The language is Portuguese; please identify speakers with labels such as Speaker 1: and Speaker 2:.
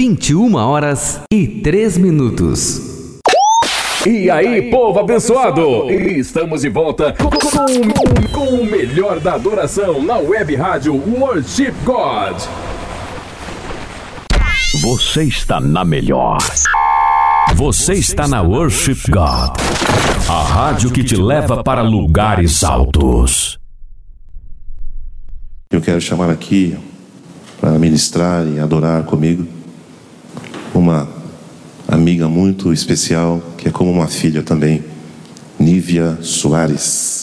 Speaker 1: 21h03.
Speaker 2: E aí, povo abençoado! Estamos de volta com o melhor da adoração na web rádio Worship God.
Speaker 3: Você está na melhor. Você está na Worship God, a rádio que te leva para lugares altos.
Speaker 4: Eu quero chamar aqui para ministrar e adorar comigo uma amiga muito especial, que é como uma filha também, Nívia Soares.